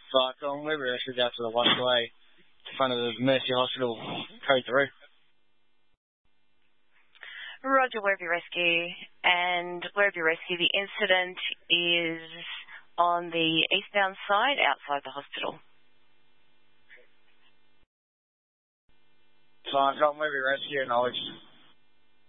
Fuck, I'm Weber Rescue's out to the one way in front of the Mercy Hospital, Code 3. Roger, Werribee Rescue. And Werribee Rescue, the incident is on the eastbound side outside the hospital. Fuck, I'm Weber Rescue, acknowledged.